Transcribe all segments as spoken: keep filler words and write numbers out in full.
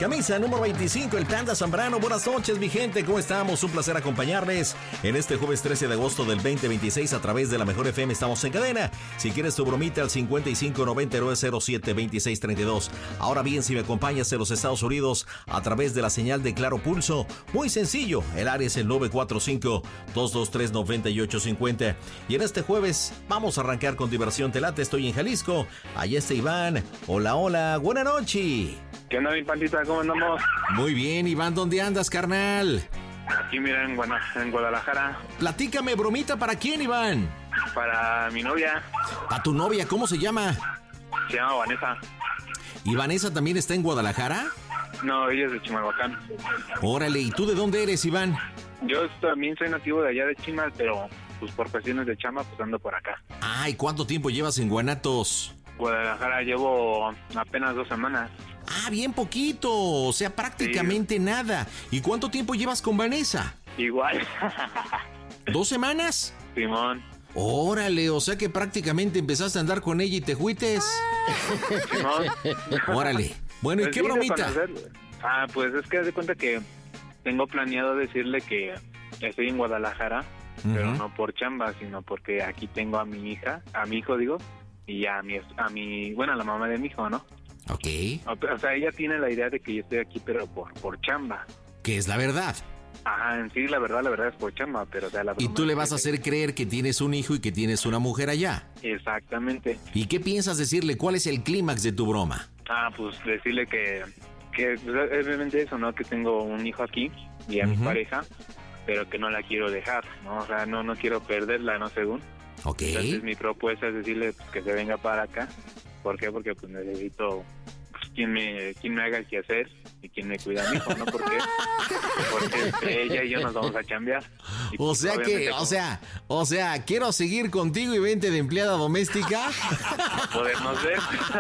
Camisa número veinticinco, el Panda Zambrano. Buenas noches, mi gente, ¿cómo estamos? Un placer acompañarles en este jueves trece de agosto del veinte veintiséis a través de la Mejor F M. Estamos en cadena. Si quieres tu bromita al cincuenta y cinco noventa y nueve cero siete veintiséis treinta y dos. Ahora bien, si me acompañas en los Estados Unidos a través de la señal de Claro Pulso, muy sencillo, el área es el nueve cuatro cinco, dos dos tres, nueve ocho cinco cero. Y en este jueves vamos a arrancar con diversión. Te late, estoy en Jalisco. Allá está Iván. Hola, hola, buena noche. ¿Qué onda, mi pandita? ¿Cómo andamos? Muy bien, Iván, ¿dónde andas, carnal? Aquí, mira, en, Guana- en Guadalajara. Platícame, bromita, ¿para quién, Iván? Para mi novia. ¿A tu novia? ¿Cómo se llama? Se llama Vanessa. ¿Y Vanessa también está en Guadalajara? No, ella es de Chimalhuacán. Órale, ¿y tú de dónde eres, Iván? Yo también soy nativo de allá de Chimal, pero pues por cuestiones de chamba, pues ando por acá. Ay, ¿cuánto tiempo llevas en Guanatos? Guadalajara llevo apenas dos semanas. Ah, bien poquito, o sea, prácticamente sí. Nada. ¿Y cuánto tiempo llevas con Vanessa? Igual. ¿Dos semanas? Simón. Órale, o sea que prácticamente empezaste a andar con ella y te juites. Simón. Órale. Bueno, ¿y Pues qué sí, bromita? Ah, pues es que haz de cuenta que tengo planeado decirle que estoy en Guadalajara, uh-huh. pero no por chamba, sino porque aquí tengo a mi hija, a mi hijo digo, y a mi, a mi, bueno, a la mamá de mi hijo, ¿no? Ok. O, o sea, ella tiene la idea de que yo estoy aquí, pero por, por chamba. Que es la verdad. Ajá, en sí, la verdad, la verdad es por chamba, pero o sea, la Y tú le vas a hacer que... creer que tienes un hijo y que tienes una mujer allá. Exactamente. ¿Y qué piensas decirle? ¿Cuál es el clímax de tu broma? Ah, pues decirle que, que pues, obviamente eso, ¿no? Que tengo un hijo aquí y a uh-huh. mi pareja, pero que no la quiero dejar, ¿no? O sea, no, no quiero perderla, ¿no? Según. Ok. Entonces mi propuesta es decirle pues, que se venga para acá. ¿Por qué? Porque pues necesito pues, quien me quien me haga el quehacer y quien me cuida a mi hijo, ¿no? ¿Por qué? Porque este, ella y yo nos vamos a chambear. Y, o sea que, como... o sea, o sea, quiero seguir contigo y vente de empleada doméstica. Podernos ver.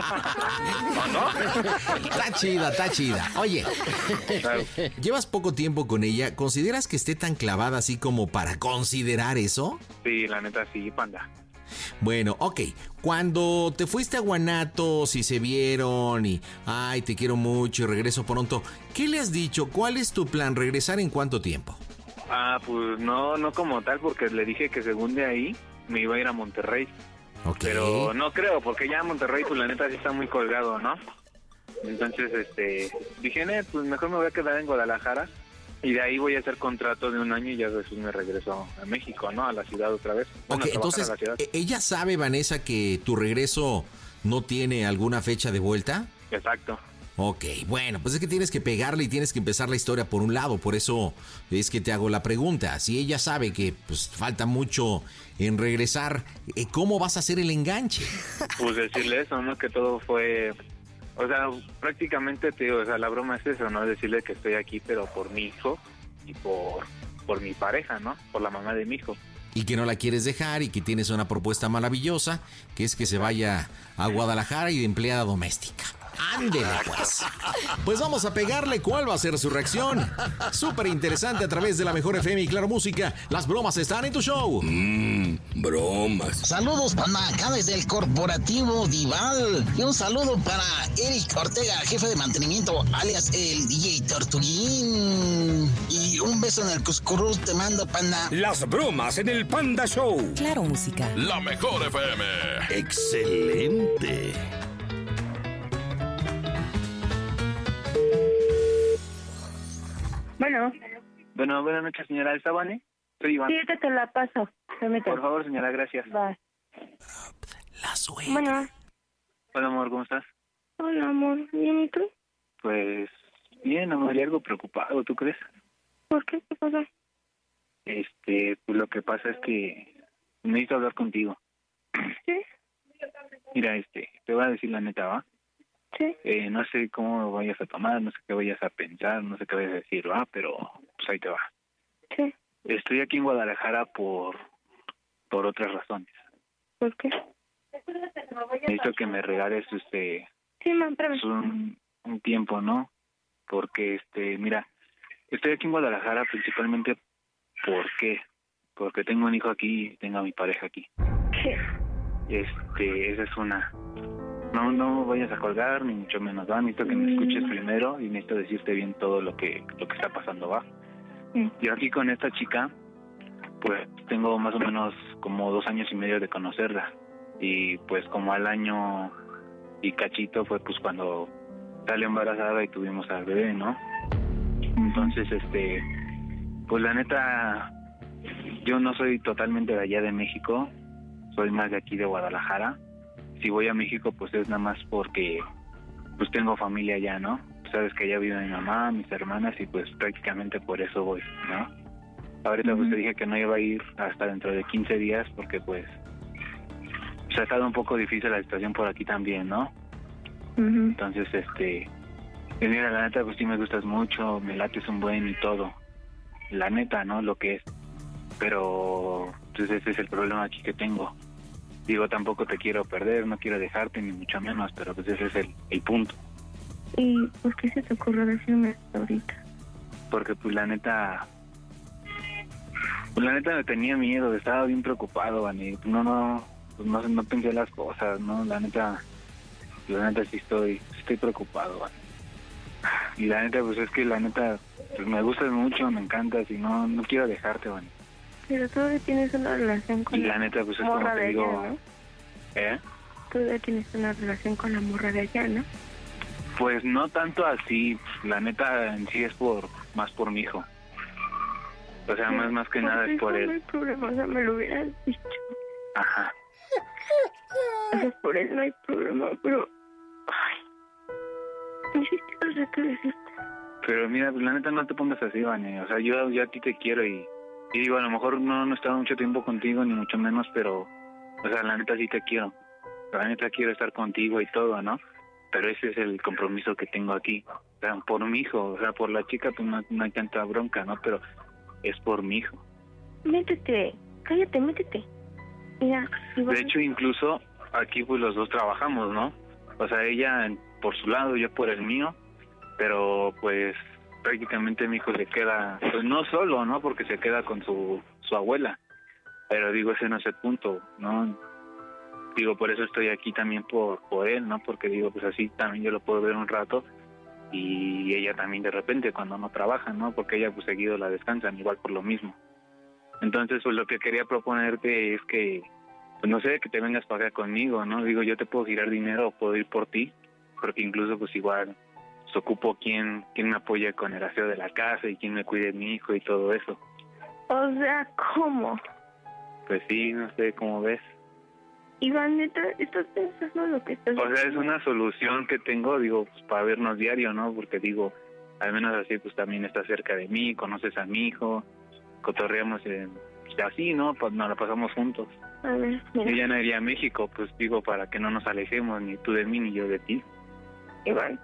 ¿O no? Está chida, está chida. Oye, claro. Llevas poco tiempo con ella. ¿Consideras que esté tan clavada así como para considerar eso? Sí, la neta sí, panda. Bueno, ok, cuando te fuiste a Guanatos y se vieron y, ay, te quiero mucho y regreso pronto, ¿qué le has dicho? ¿Cuál es tu plan? ¿Regresar en cuánto tiempo? Ah, pues no, no como tal, porque le dije que según de ahí me iba a ir a Monterrey. Ok. Pero no creo, porque ya Monterrey, pues la neta sí está muy colgado, ¿no? Entonces, este, dije, eh, pues mejor me voy a quedar en Guadalajara. Y de ahí voy a hacer contrato de un año y ya después me regreso a México, ¿no? A la ciudad otra vez. Bueno, ok, entonces, ¿ella sabe, Vanessa, que tu regreso no tiene alguna fecha de vuelta? Exacto. Ok, bueno, pues es que tienes que pegarle y tienes que empezar la historia por un lado, por eso es que te hago la pregunta. Si ella sabe que pues falta mucho en regresar, ¿cómo vas a hacer el enganche? Pues decirle eso, ¿no? Que todo fue... O sea, prácticamente, te digo, o sea, la broma es eso, ¿no? Decirle que estoy aquí, pero por mi hijo y por, por mi pareja, ¿no? Por la mamá de mi hijo. Y que no la quieres dejar y que tienes una propuesta maravillosa, que es que se vaya a Guadalajara y de empleada doméstica. ¡Ándele, pues! Pues vamos a pegarle cuál va a ser su reacción. Súper interesante a través de la Mejor F M y Claro Música. Las bromas están en tu show. Mmm, bromas. Saludos para acá desde el Corporativo Dival. Y un saludo para Eric Ortega, jefe de mantenimiento, alias el D J Tortuguín. Y un beso en el Cuscurrus te mando, panda. Las bromas en el Panda Show. Claro Música. La Mejor F M. Excelente. Bueno. Bueno, buenas noches, señora. ¿Está Vane? Soy Iván. Sí, te, te la paso. Permítame. Por favor, señora, gracias. Va. La suegra. Bueno. Hola, amor, ¿cómo estás? Hola, amor. ¿Bien y tú? Pues, bien, amor, y algo preocupado, ¿tú crees? ¿Por qué? ¿Qué pasa? Este, pues lo que pasa es que necesito hablar contigo. ¿Sí? Mira, este, te voy a decir la neta, ¿va? Sí. Eh, no sé cómo vayas a tomar, no sé qué vayas a pensar, no sé qué vayas a decir, ¿va? Pero, pues ahí te va. Sí. Estoy aquí en Guadalajara por, por otras razones. ¿Por qué? Necesito que me regales, este, sí, man, pues un, un tiempo, ¿no? Porque, este, mira, estoy aquí en Guadalajara principalmente, ¿por qué? Porque tengo un hijo aquí y tengo a mi pareja aquí. Sí. Este, esa es una. No, no vayas a colgar, ni mucho menos, ¿va? Necesito que me escuches primero y necesito decirte bien todo lo que lo que está pasando, ¿va? Sí. Yo aquí con esta chica, pues tengo más o menos como dos años y medio de conocerla. Y pues como al año y cachito fue pues cuando salió embarazada y tuvimos al bebé, ¿no? Entonces, este, pues la neta, yo no soy totalmente de allá de México, soy más de aquí de Guadalajara. Si voy a México, pues es nada más porque pues tengo familia allá, ¿no? Sabes que allá vive mi mamá, mis hermanas, y pues prácticamente por eso voy, ¿no? Ahorita uh-huh. pues te dije que no iba a ir hasta dentro de quince días porque pues, pues ha estado un poco difícil la situación por aquí también, ¿no? Uh-huh. Entonces, este, pues mira, la neta, pues sí me gustas mucho, me lates un buen y todo. La neta, ¿no? Lo que es. Pero, pues ese es el problema aquí que tengo. Digo, tampoco te quiero perder, no quiero dejarte, ni mucho menos, pero pues ese es el, el punto. ¿Y por qué se te ocurrió decirme esto ahorita? Porque, pues la neta, pues la neta me tenía miedo, estaba bien preocupado, Vani. No, no, pues no, no pensé las cosas, ¿no? La neta, la neta sí estoy, sí estoy preocupado, Vani. Y la neta, pues es que la neta, pues me gustas mucho, me encantas y no, no quiero dejarte, Vani. Pero todavía tienes una relación con y la la neta, pues es morra como te de digo, allá, ¿no? ¿eh? Todavía tienes una relación con la morra de allá, ¿no? Pues no tanto así, la neta en sí es por, más por mi hijo. O sea, más más que por nada es por No hay él. problema, o sea, me lo hubieras dicho. Ajá. O sea, por él no hay problema, pero... Ay, ni siquiera sé qué decirte. Pero mira, la neta no te pongas así, Vane. O sea, yo, yo a ti te quiero y, y digo, a lo mejor no, no he estado mucho tiempo contigo, ni mucho menos, pero, o sea, la neta sí te quiero. La neta quiero estar contigo y todo, ¿no? Pero ese es el compromiso que tengo aquí. O sea, por mi hijo, o sea, por la chica, pues no, no hay tanta bronca, ¿no? Pero es por mi hijo. Métete, cállate, métete. Mira, igual... De hecho, incluso aquí pues los dos trabajamos, ¿no? O sea, ella por su lado, yo por el mío, pero pues prácticamente mi hijo se queda, pues no solo, ¿no? Porque se queda con su, su abuela, pero digo, ese no es el punto, ¿no? Digo, por eso estoy aquí también por, por él, ¿no? Porque digo, pues así también yo lo puedo ver un rato y ella también de repente cuando no trabaja, ¿no? Porque ella pues seguido la descansan, igual por lo mismo. Entonces, pues lo que quería proponerte es que, pues no sé, que te vengas para acá conmigo, ¿no? Digo, yo te puedo girar dinero o puedo ir por ti, porque incluso pues igual pues, ocupo quien, quien me apoye con el aseo de la casa y quien me cuide de mi hijo y todo eso. O sea, ¿cómo? Pues sí, no sé, ¿cómo ves? Iván, neta, ¿estás pensando lo que estás O sea, es una solución que tengo, digo, pues para vernos diario, ¿no? Porque digo, al menos así pues también estás cerca de mí, conoces a mi hijo, cotorreamos en, pues, así, ¿no? Pues nos la pasamos juntos. A ver, mira. Yo ya no iría a México, pues digo, para que no nos alejemos, ni tú de mí, ni yo de ti. Iván.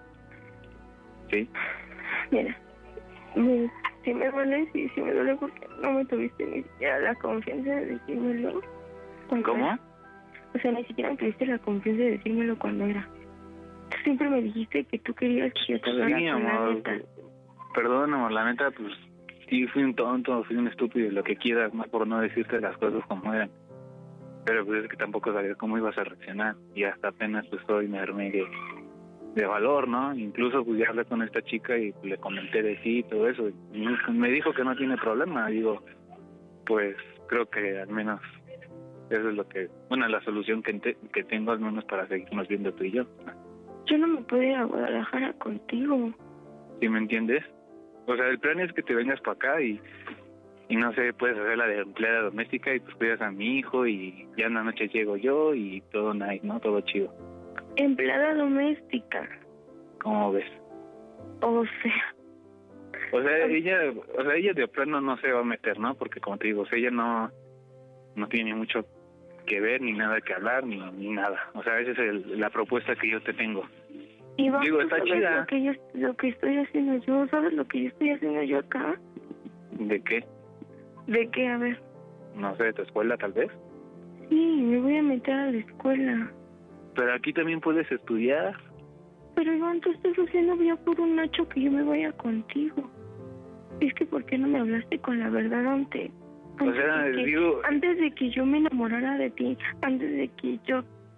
Sí. Mira, me, sí me duele, sí, sí me duele porque no me tuviste ni siquiera la confianza de decírmelo. ¿Cómo? O sea, ni siquiera me tuviste la confianza de decírmelo cuando era. Tú siempre me dijiste que tú querías que yo te hablara Sí, con la amor. neta. Perdón, amor, la neta, pues sí, fui un tonto, fui un estúpido, lo que quieras, más por no decirte las cosas como eran. Pero pues es que tampoco sabía cómo ibas a reaccionar. Y hasta apenas pues hoy me armé de, de valor, ¿no? Incluso pues ya hablé con esta chica y le comenté de ti y todo eso. Y me dijo que no tiene problema. Digo, pues creo que al menos eso es lo que... Bueno, la solución que, te, que tengo al menos para seguirnos viendo tú y yo. Yo no me puedo ir a Guadalajara contigo. ¿Sí me entiendes? O sea, el plan es que te vengas para acá y... Y no sé, puedes hacer la de empleada doméstica y pues cuidas a mi hijo y ya en la noche llego yo y todo nice, ¿no? Todo chido. Empleada doméstica. ¿Cómo ves? O sea... O sea, ella, o sea, ella de plano no se va a meter, ¿no? Porque como te digo, o sea, ella no, no tiene mucho que ver, ni nada que hablar, ni, ni nada. O sea, esa es el, la propuesta que yo te tengo. Iván, Digo, ¿tú está sabes chida. Lo que, yo, lo que estoy haciendo yo, ¿sabes lo que yo estoy haciendo yo acá? ¿De qué? ¿De qué? A ver. No sé, ¿de tu escuela tal vez? Sí, me voy a meter a la escuela. Pero aquí también puedes estudiar. Pero Iván, tú estás haciendo ya por un Nacho que yo me vaya contigo. Es que ¿por qué no me hablaste con la verdad antes? O sea, de que, digo... Antes de que yo me enamorara de ti, antes de que yo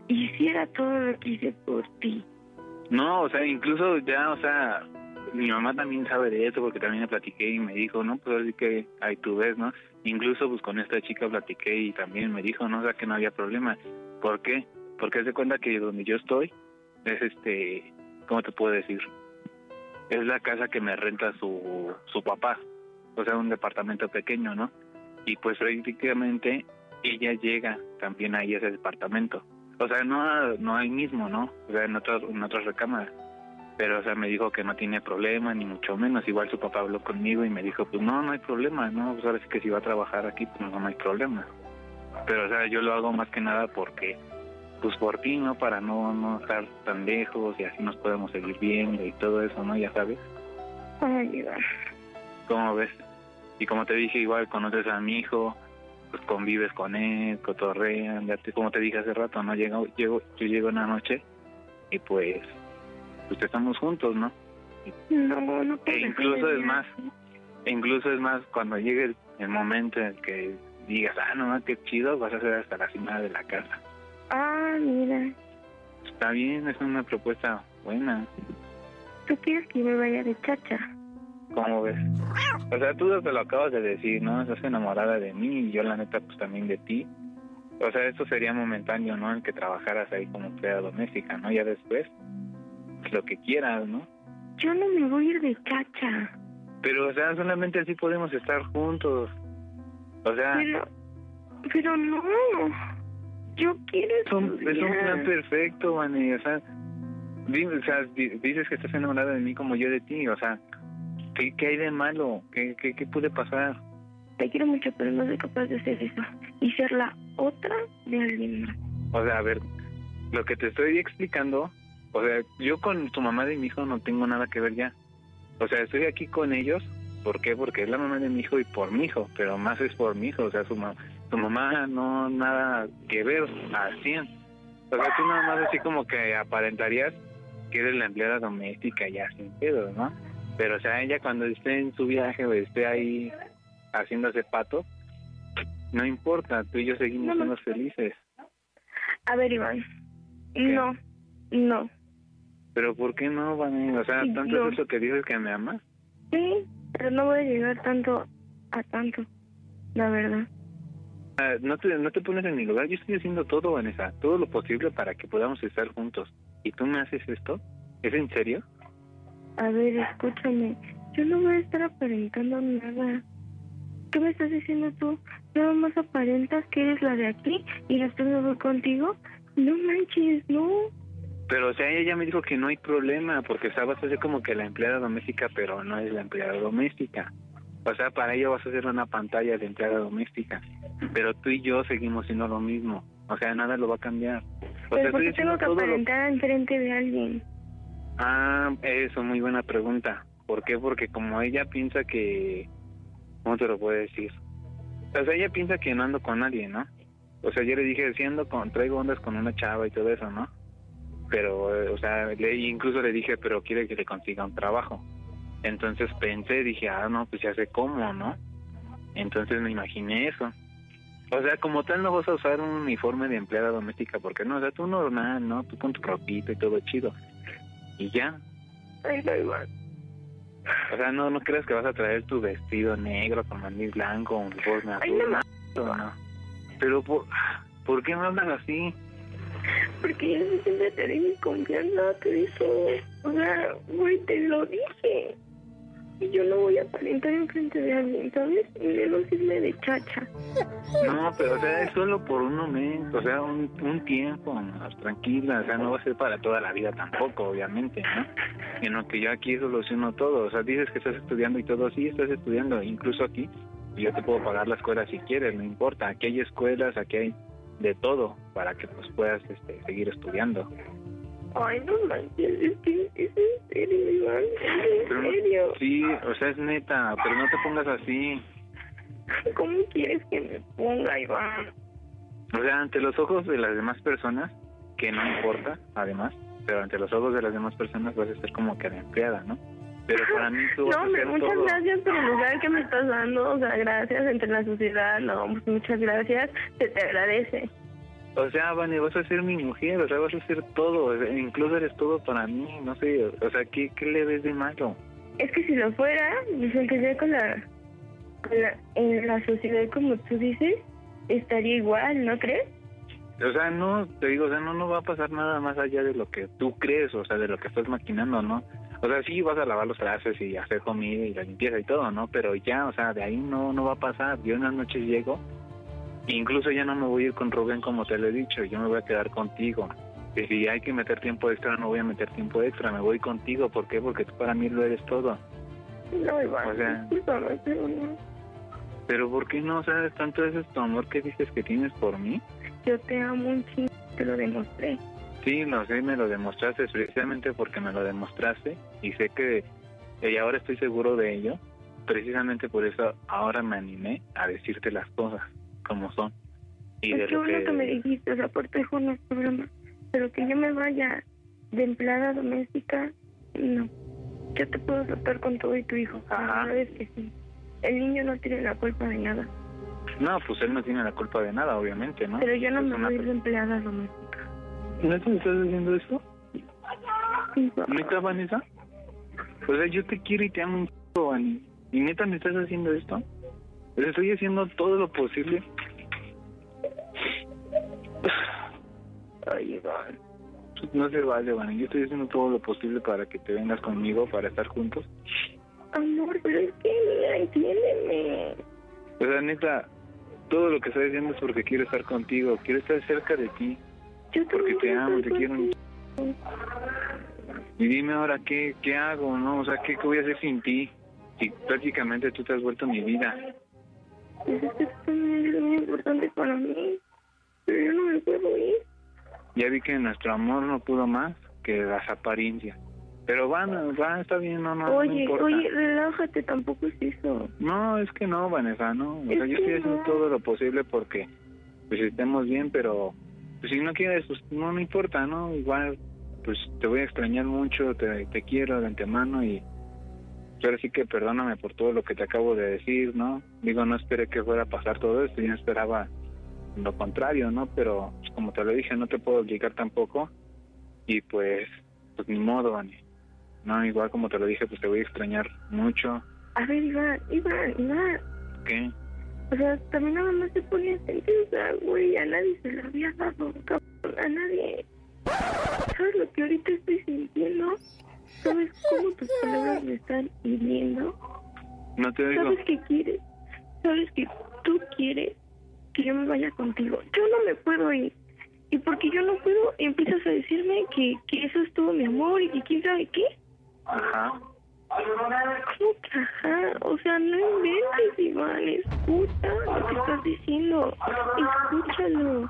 hiciera todo lo que hice por ti. No, o sea, incluso ya, o sea, mi mamá también sabe de eso porque también le platiqué y me dijo, no, pues así que ahí tú ves, ¿no? Incluso pues con esta chica platiqué y también me dijo, no, o sea, que no había problema. ¿Por qué? Porque se cuenta que donde yo estoy es este, ¿cómo te puedo decir? Es la casa que me renta su, su papá, o sea, un departamento pequeño, ¿no? Y pues prácticamente ella llega también ahí a ese departamento. O sea, no, no ahí mismo, ¿no? O sea, en otras en otras recámaras. Pero, o sea, me dijo que no tiene problema, ni mucho menos. Igual su papá habló conmigo y me dijo, pues no, no hay problema, ¿no? Pues ahora sí que si va a trabajar aquí, pues no, no hay problema. Pero, o sea, yo lo hago más que nada porque, pues por ti, ¿no? Para no, no estar tan lejos y así nos podemos seguir viendo y todo eso, ¿no? Ya sabes. Ay, Iván. ¿Cómo ves? Y como te dije, igual conoces a mi hijo, pues convives con él, cotorrean, ya te, como te dije hace rato, ¿no? Llego, llego, yo llego en la noche y pues... pues estamos juntos, ¿no? No, no puedo. E incluso es más, incluso es más, cuando llegue el, el momento en el que digas, ah, no, qué chido, vas a hacer hasta la cima de la casa. Ah, mira. Está bien, es una propuesta buena. ¿Tú quieres que me vaya de chacha? ¿Cómo ves? O sea, tú te lo acabas de decir, ¿no? Estás enamorada de mí y yo la neta pues también de ti. O sea, esto sería momentáneo, ¿no? En que trabajaras ahí como empleada doméstica, ¿no? Ya después, pues, lo que quieras, ¿no? Yo no me voy a ir de chacha. Pero, o sea, solamente así podemos estar juntos. O sea... Pero, pero no. Yo quiero Es un, estudiar. es un plan perfecto, Vane. O sea, di- o sea, di- dices que estás enamorada de mí como yo de ti. O sea, ¿qué, qué hay de malo? ¿Qué, qué, qué puede pasar? Te quiero mucho, pero no soy capaz de hacer eso. Y ser la otra de alguien más. O sea, a ver, lo que te estoy explicando, o sea, yo con tu mamá de mi hijo no tengo nada que ver ya. O sea, estoy aquí con ellos, ¿por qué? Porque es la mamá de mi hijo y por mi hijo, pero más es por mi hijo, o sea, su, ma su mamá no nada que ver al cien. O sea, tú nada más así como que aparentarías que eres la empleada doméstica ya sin pedo, ¿no? Pero, o sea, ella cuando esté en su viaje o esté ahí haciéndose pato, no importa, tú y yo seguimos No, no. siendo felices. A ver, Iván. No, no. Pero ¿por qué no, Vane? O sea, Sí, ¿tanto no. es eso que dices que me amas? Sí, pero no voy a llegar tanto a tanto, la verdad. Ah, no te, no te pones en mi lugar, yo estoy haciendo todo, Vanessa, todo lo posible para que podamos estar juntos. ¿Y tú me haces esto? ¿Es en serio? A ver, escúchame. Yo no voy a estar aparentando nada. ¿Qué me estás diciendo tú? Nada más aparentas que eres la de aquí y después me voy contigo. No manches, no. Pero, o sea, ella ya me dijo que no hay problema, porque o sea, vas a ser como que la empleada doméstica, pero no es la empleada doméstica. O sea, para ella vas a ser una pantalla de empleada doméstica. Pero tú y yo seguimos siendo lo mismo. O sea, nada lo va a cambiar. O Pero sea, ¿por qué estoy tengo haciendo que todo lo- aparentar enfrente de alguien? Ah, eso, muy buena pregunta. ¿Por qué? Porque como ella piensa que... ¿Cómo te lo puedo decir? O sea, ella piensa que no ando con nadie, ¿no? O sea, yo le dije, sí ando con... traigo ondas con una chava y todo eso, ¿no? Pero, eh, o sea, le, incluso le dije, pero quiere que le consiga un trabajo. Entonces pensé, dije, ah, no, pues ya sé cómo, ¿no? Entonces me imaginé eso. O sea, como tal no vas a usar un uniforme de empleada doméstica, porque no, o sea, tú normal, ¿no? Tú con tu ropita y todo chido. Y ya. Ay, no, Iván. O sea, no no creas que vas a traer tu vestido negro con mandil blanco, uniforme Ay, azul, no, no, no. Pero, ¿por, ¿por qué me hablan así? Porque yo no siempre te di mi confianza, te hizo. O sea, güey, te lo dije. Y yo no voy a aparentar enfrente de alguien, ¿sabes? Y menos irme de chacha. No, pero, o sea, es solo por un momento, o sea, un, un tiempo, más tranquila, o sea, no va a ser para toda la vida tampoco, obviamente, ¿no? En lo que yo aquí soluciono todo, o sea, dices que estás estudiando y todo, sí, estás estudiando, incluso aquí, yo te puedo pagar la escuela si quieres, no importa, aquí hay escuelas, aquí hay de todo, para que pues puedas este, seguir estudiando. Ay, no manches, es que es en serio, Iván, es Pero en no- serio. sí, o sea, es neta, pero no te pongas así. ¿Cómo quieres que me ponga, Iván? O sea, ante los ojos de las demás personas, que no importa, además, pero ante los ojos de las demás personas vas a ser como que la empleada, ¿no? Pero para mí tú vas No, a hombre, hacer muchas todo. gracias por el lugar que me estás dando, o sea, gracias entre la sociedad, no, pues muchas gracias, se te agradece. O sea, Vane, vas a ser mi mujer, o sea, vas a ser todo, o sea, incluso eres todo para mí, no sé, o sea, ¿qué, qué le ves de malo? Es que si lo fuera, dicen que ya con la, con la, en la sociedad, como tú dices, estaría igual, ¿no crees? O sea, no, te digo, o sea, no, no va a pasar nada más allá de lo que tú crees, o sea, de lo que estás maquinando, ¿no? O sea, sí vas a lavar los trastes y hacer comida y la limpieza y todo, ¿no? Pero ya, o sea, de ahí no, no va a pasar. Yo en las noches llego, incluso ya no me voy a ir con Rubén como te lo he dicho, yo me voy a quedar contigo. Y si hay que meter tiempo extra, no voy a meter tiempo extra, me voy contigo. ¿Por qué? Porque tú para mí lo eres todo. No, Iván, O sea, discúlpame, pero no. Pero ¿por qué no sabes tanto ese es tu amor que dices que tienes por mí? Yo te amo un chingo, te lo demostré. Sí, lo sé, me lo demostraste precisamente porque me lo demostraste y sé que y ahora estoy seguro de ello. Precisamente por eso ahora me animé a decirte las cosas como son. Y Es de que lo bueno que... que me dijiste, o sea, por tejo no es problema. Pero que yo me vaya de empleada doméstica, no. Yo te puedo tratar con todo y tu hijo. Ajá. Sabes que sí. El niño no tiene la culpa de nada. No, pues él no tiene la culpa de nada, obviamente, ¿no? Pero yo no Es me una voy de per- empleada doméstica. ¿Neta me estás haciendo esto? Sí, papá. ¿Neta, Vanessa? O sea, yo te quiero y te amo un chico, Vani. ¿Y neta me estás haciendo esto? Pues estoy haciendo todo lo posible. Ay, Iván. No se vale, Vani. Yo estoy haciendo todo lo posible para que te vengas conmigo, para estar juntos. Amor, pero es que, mira, entiéndeme. O sea, neta, todo lo que estoy haciendo es porque quiero estar contigo, quiero estar cerca de ti, Yo porque te también amo, te estoy quiero. un- contigo. Y dime ahora, ¿qué, qué hago, no? O sea, ¿qué, qué voy a hacer sin ti? Si prácticamente tú te has vuelto mi vida. Pues es que tú también eres muy importante para mí. Pero yo no me puedo ir. Ya vi que nuestro amor no pudo más que las apariencias. Pero van, va, está bien, no, no, no Oye, importa. oye, relájate, tampoco es eso. No, es que no, Vanessa, no. O sea, Es yo que estoy haciendo no. todo lo posible porque pues estemos bien, pero pues si no quieres, pues no me importa, ¿no? Igual, pues te voy a extrañar mucho, te, te quiero de antemano y ahora sí que perdóname por todo lo que te acabo de decir, ¿no? Digo, no esperé que fuera a pasar todo esto, yo no esperaba lo contrario, ¿no? Pero pues, como te lo dije, no te puedo obligar tampoco y pues, pues ni modo, Vani. No, igual como te lo dije, pues te voy a extrañar mucho. A ver, Iván, Iván, Iván. ¿Qué? O sea, también nada más se ponía sentido, güey, a nadie se lo había dado, cabrón, a nadie. ¿Sabes lo que ahorita estoy sintiendo? ¿Sabes cómo tus palabras me están hiriendo? No te digo. ¿Sabes qué quieres? ¿Sabes que tú quieres que yo me vaya contigo? Yo no me puedo ir. Y porque yo no puedo, empiezas a decirme que, que eso es todo mi amor y que quién sabe qué. Ajá. ¿Cómo que ajá? O sea, no inventes, Iván. Escucha lo que estás diciendo. Escúchalo.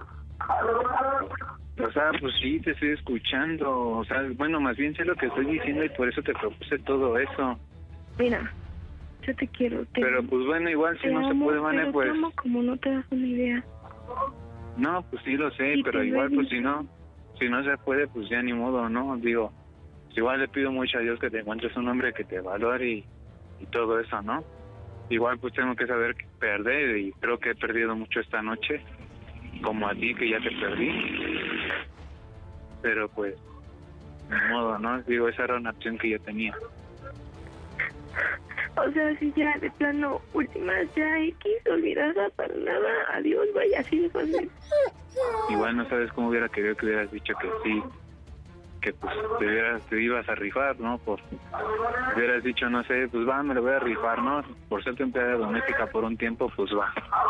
O sea, pues sí, te estoy escuchando. O sea, bueno, más bien sé lo que estoy diciendo y por eso te propuse todo eso. Mira, yo te quiero. Te Pero amo, pues bueno, igual si te no se amo, puede, Vane, pero pues... te amo como no te das una idea. No, pues sí lo sé, Y pero te igual lo he pues si no, si no se puede, pues ya ni modo, ¿no? Digo, pues, igual le pido mucho a Dios que te encuentres un hombre que te valore y, y todo eso, ¿no? Igual pues tengo que saber que perder y creo que he perdido mucho esta noche, como a ti que ya te perdí. Pero pues, ni modo, ¿no? Digo, esa era una opción que yo tenía. O sea, si ya de plano, últimas ya X, olvidada para nada, adiós, vaya, así de fácil. Igual no sabes cómo hubiera querido que hubieras dicho que sí, que pues te, hubieras, te ibas a rifar, ¿no? Por, hubieras dicho, no sé, pues va, me lo voy a rifar, ¿no? Por ser tu empleada doméstica por un tiempo, pues va.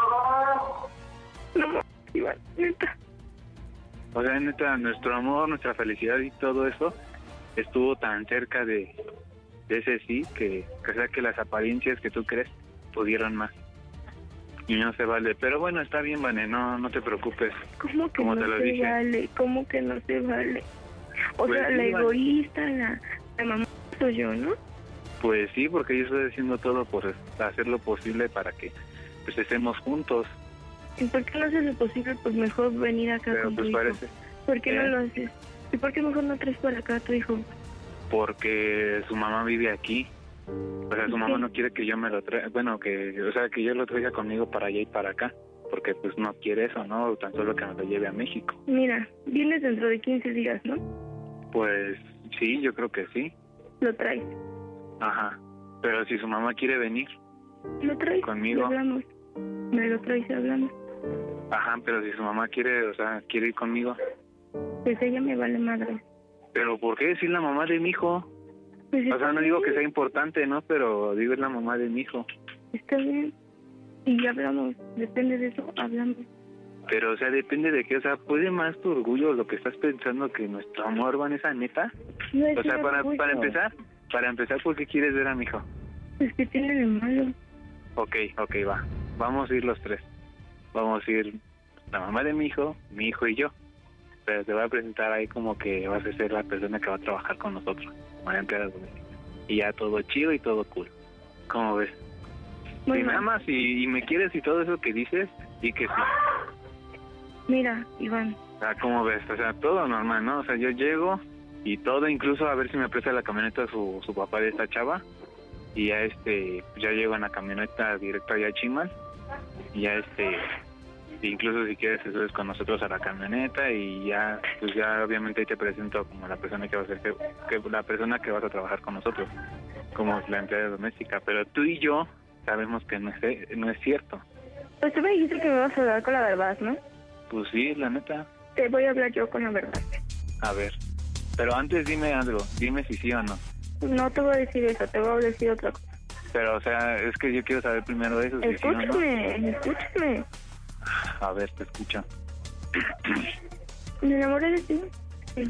No, Iván, neta. O sea, neta, nuestro amor, nuestra felicidad y todo eso estuvo tan cerca de, de ese sí que, que, o sea, que las apariencias que tú crees pudieron más. Y no se vale. Pero bueno, está bien, Vane, no, no te preocupes. ¿Cómo que Como no te lo se dije. vale? ¿Cómo que no se vale? O Pues sea, sí, la vale. egoísta, la, la mamá soy yo, ¿no? Pues sí, porque yo estoy haciendo todo por hacer lo posible para que pues estemos juntos. ¿Y por qué no haces lo posible? Pues mejor venir acá Pero con tu pues hijo. parece, ¿Por qué ¿Eh? no lo haces? ¿Y por qué mejor no traes para acá a tu hijo? porque su mamá vive aquí. O sea, su ¿Y mamá qué? no quiere que yo me lo traiga, bueno, que, o sea, que yo lo traiga conmigo para allá y para acá. porque pues no quiere eso, ¿no? Tan solo que me lo lleve a México. Mira, vienes dentro de quince días, ¿no? Pues sí, yo creo que sí. Lo traes. Ajá, pero si su mamá quiere venir. Lo traes. Conmigo. Y hablamos. Me lo traes y hablamos. Ajá, pero si su mamá quiere, o sea, quiere ir conmigo. Pues ella me vale madre. ¿Pero por qué decir la mamá de mi hijo? Pues O sea, no digo que sea importante, ¿no? Pero digo es la mamá de mi hijo. Está bien. Y ya hablamos. Depende de eso, hablamos. Pero, o sea, depende de qué. O sea, ¿puede más tu orgullo lo que estás pensando que nuestro amor, Vanessa, neta? No es O sea, un para, orgullo. para empezar, para empezar, ¿por qué quieres ver a mi hijo? Es que tiene de malo. Ok, ok, va. Vamos a ir los tres. Vamos a ir la mamá de mi hijo, mi hijo y yo. Pero te voy a presentar ahí como que vas a ser la persona que va a trabajar con nosotros, como la empleada doméstica. Y ya todo chido y todo cool. ¿Cómo ves? Muy Si mal. nada más y, y me quieres y todo eso que dices, y que sí. Mira, Iván. O sea, ¿cómo ves? O sea, todo normal, ¿no? O sea, yo llego y todo, incluso a ver si me presta la camioneta su, su papá de esta chava. Y ya este, ya llego en la camioneta directo allá a Chimal. Y ya este, incluso si quieres te subes con nosotros a la camioneta y ya, pues ya obviamente ahí te presento como la persona que va a ser, que, que la persona que vas a trabajar con nosotros, como la empleada doméstica. Pero tú y yo sabemos que no es, no es cierto. Pues tú me dijiste que me vas a hablar con la verdad, ¿no? Pues sí, la neta. Te voy a hablar yo con la verdad. A ver. Pero antes dime algo, dime si sí o no. No te voy a decir eso, te voy a decir otra cosa. Pero, o sea, es que yo quiero saber primero eso, si sí o no. Escúchame, escúchame. A ver, te escucho. ¿Me enamoré de ti? Sí.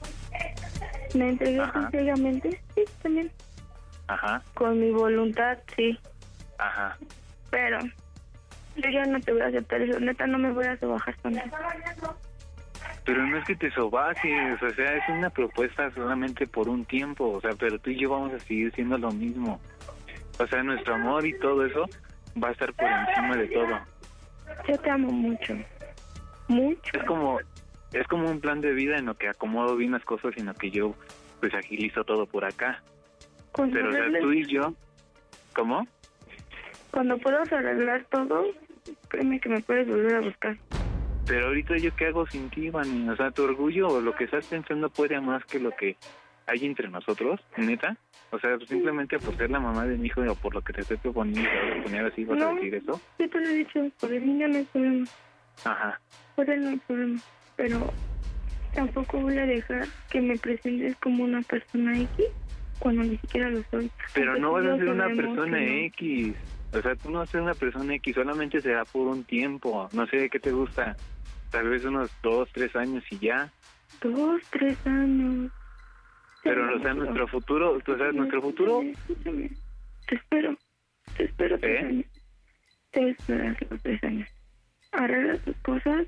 ¿Me entregué Ajá. ciegamente? Sí, también. Ajá, Con mi voluntad, sí. ajá. Pero yo ya no te voy a aceptar eso. Neta, no me voy a trabajar con él. Pero no es que te sobajes, o sea, es una propuesta solamente por un tiempo, o sea, pero tú y yo vamos a seguir siendo lo mismo. O sea, nuestro amor y todo eso va a estar por encima de todo. Yo te amo mucho. Mucho. Es como es como un plan de vida en lo que acomodo bien las cosas y en lo que yo pues agilizo todo por acá. Cuando Pero, o sea, arregles- tú y yo, ¿cómo? Cuando puedas arreglar todo, créeme que me puedes volver a buscar. Pero ahorita yo qué hago sin ti, Vani, o sea, tu orgullo o lo que estás pensando puede más que lo que hay entre nosotros, neta. O sea, simplemente por ser la mamá de mi hijo o por lo que te estoy proponiendo, te voy a proponer así, vas a No. decir eso. Yo te lo he dicho, por el niño no hay problema. Ajá. Por él no hay problema. Pero tampoco voy a dejar que me presentes como una persona X cuando ni siquiera lo soy. Pero Aunque no tú vas y a yo ser una sabemos persona que no. X. O sea, tú no vas a ser una persona X, solamente será por un tiempo. No sé qué te gusta. Tal vez unos dos, tres años y ya. Dos, tres años. Pero, o sea, nuestro futuro, o sea, nuestro futuro... Escúchame. Te espero. Te espero tres ¿Eh? años. Te esperas los tres años. Arregla tus cosas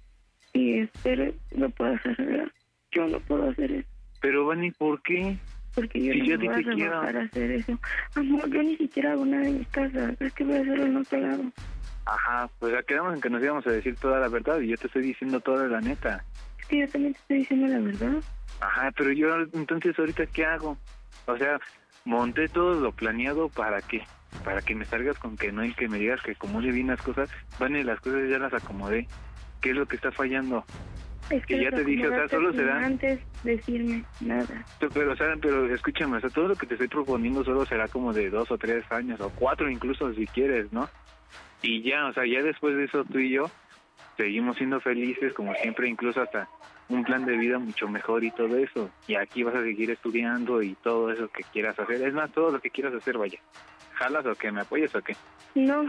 y espero lo puedas arreglar. Yo no puedo hacer eso. Pero, Vani, ¿por qué? Porque yo Si no yo a me ti voy a te quiero. rebajar a hacer eso. Amor, yo ni siquiera hago nada en mi casa. ¿Crees que voy a hacerlo en otro lado? Ajá, pues ya quedamos en que nos íbamos a decir toda la verdad y yo te estoy diciendo toda la neta. Es que yo también te estoy diciendo la verdad. Ajá, pero yo entonces ahorita ¿qué hago? O sea, monté todo lo planeado para qué, para que me salgas con que no y que me digas que como le vi las cosas, van y las cosas ya las acomodé. ¿Qué es lo que está fallando? Es Que ya los te dije, o sea, acomodaste solo sin será- antes decirme nada. Pero, o sea, pero escúchame, o sea, todo lo que te estoy proponiendo solo será como de dos o tres años, o cuatro incluso si quieres, ¿no? Y ya, o sea, ya después de eso tú y yo seguimos siendo felices como siempre, incluso hasta un plan de vida mucho mejor y todo eso. Y aquí vas a seguir estudiando y todo eso que quieras hacer. Es más, todo lo que quieras hacer, vaya. ¿Jalas o qué? ¿Me apoyas o qué? No,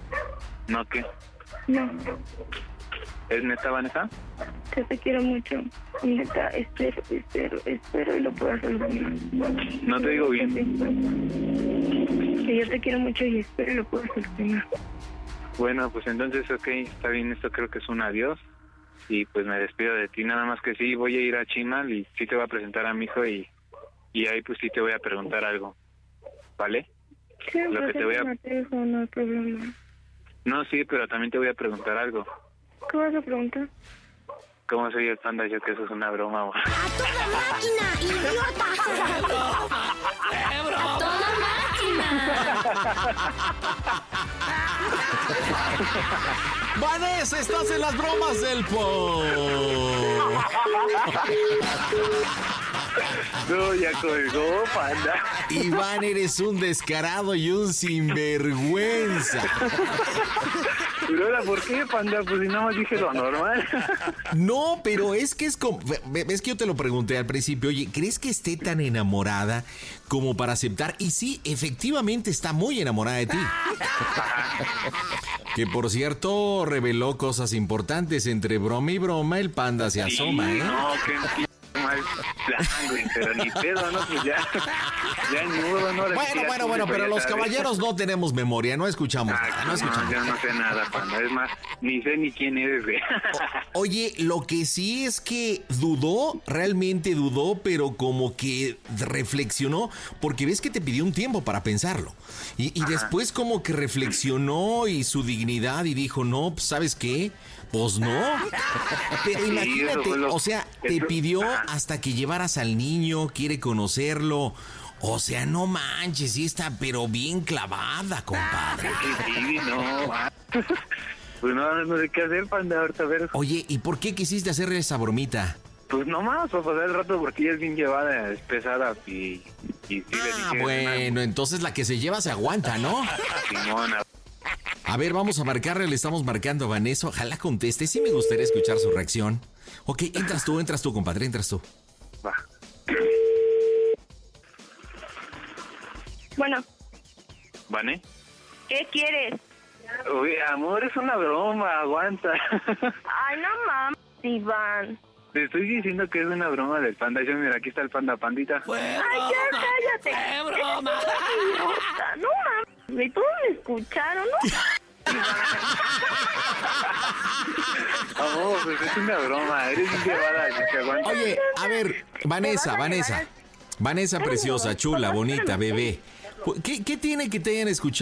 ¿No qué? no. ¿Es neta, Vanessa? Yo te quiero mucho. Neta, espero, espero, espero y lo puedo hacer bien. No te digo bien. Que yo te quiero mucho y espero y lo puedo hacer bien. Bueno, pues entonces, ok, está bien, esto creo que es un adiós. Y pues me despido de ti, nada más que sí, voy a ir a Chimal y sí te voy a presentar a mi hijo y, y ahí pues sí te voy a preguntar algo, ¿vale? Sí, Lo pero que te voy a- no te dejo, no hay problema. No, sí, pero también te voy a preguntar algo. ¿Qué vas a preguntar? ¿Cómo soy el panda? Yo que eso es una broma. o- ¡A toda máquina, idiota! ¡A toda máquina! Vanessa, estás en las bromas del po. No, ya colgó, Panda. Iván, eres un descarado y un sinvergüenza. Pero ahora, ¿por qué, Panda? Pues si nada más dije lo normal. No, pero es que es como... Es que yo te lo pregunté al principio. Oye, ¿crees que esté tan enamorada como para aceptar? Y sí, efectivamente está muy enamorada de ti. Que por cierto, reveló cosas importantes. Entre broma y broma, el Panda se asoma, Sí, ¿eh? No, que mal plan, güey, pero ni pedo, ¿no? Pues ya, ya ni modo, ¿no? Ahora sí Bueno, ya bueno, tú, bueno, pues, pero ya los sabes. caballeros no tenemos memoria, no escuchamos Ah, nada, no no, escuchamos. yo no sé nada, Panda. Es más, ni sé ni quién eres, güey. Oye, lo que sí es que dudó, realmente dudó, pero como que reflexionó, porque ves que te pidió un tiempo para pensarlo. Y, y después como que reflexionó y su dignidad y dijo, no, pues, ¿sabes qué? Pues no. Pero Sí, imagínate, eso fue lo- o sea, te eso- pidió Ajá. hasta que llevaras al niño, quiere conocerlo. O sea, no manches, sí está, pero bien clavada, compadre. Sí, sí, no. ah. Pues no, no sé qué hacer, Panda, ahorita a ver. Oye, ¿y por qué quisiste hacerle esa bromita? Pues nomás, para pasar el rato, porque ella es bien llevada, es pesada, y, y sí le Ah, dije... bueno, entonces la que se lleva se aguanta, ¿no? Simona, A ver, vamos a marcarle, le estamos marcando a Vanessa. Ojalá conteste, sí me gustaría escuchar su reacción. Ok, entras tú, entras tú, compadre, entras tú. va. Bueno, ¿Vane? ¿qué quieres? Uy, amor, es una broma, aguanta. Ay, no mames, Iván. Te estoy diciendo que es una broma del Panda. Yo, mira, aquí está el Panda, Pandita. Ay, ya cállate. ¡Qué broma! Idiota, no mames. ¿Y todos me escucharon, no? Amor, pues es una broma. Eres bien llevada, así que aguanta. Oye, a ver, Vanessa, Vanessa. Vanessa preciosa, chula, bonita, bebé. ¿Qué, qué tiene que te hayan escuchado?